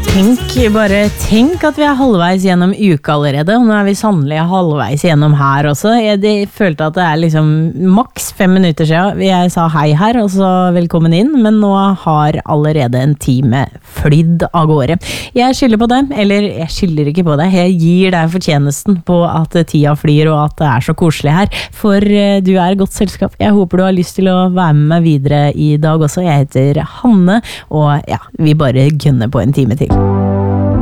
Tenk at vi halvveis gjennom uka allerede, og nå vi sannelig halvveis gjennom her også. Jeg følte at det liksom maks 5 minutter siden jeg sa hei her, og så velkommen inn, men nå har allerede en time flydd av gårde. Jeg skylder på deg, eller jeg skylder ikke på deg, jeg gir deg fortjenesten på at tida flyr og at det så koselig her, for du godt selskap. Jeg håper du har lyst til å være med meg videre i dag også. Jeg heter Hanne, og ja, vi bare gønner på en time til.